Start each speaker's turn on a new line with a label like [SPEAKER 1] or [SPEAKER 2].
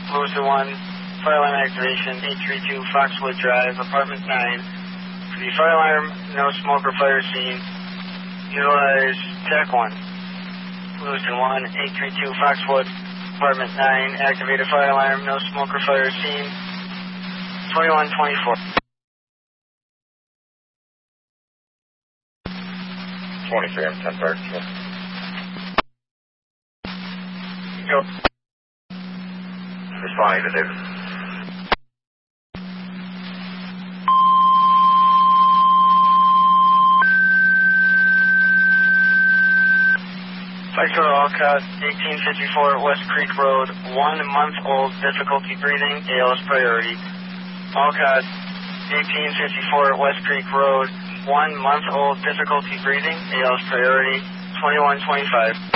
[SPEAKER 1] Lewiston 1, fire alarm activation, 832 Foxwood Drive, apartment 9. For the fire alarm, no smoke or fire scene, utilize TAC 1. Lewiston 1, 832 Foxwood, apartment 9, activated fire alarm, no smoke or fire scene, 2124.
[SPEAKER 2] 23, I'm 10 Park.
[SPEAKER 1] Go.
[SPEAKER 2] Responding to David.
[SPEAKER 1] Foxtrot Alcott, 1854 West Creek Road, 1 month old, difficulty breathing, ALS priority. Alcott, 1854 West Creek Road, 1 month old, difficulty breathing, ALS priority, 2125.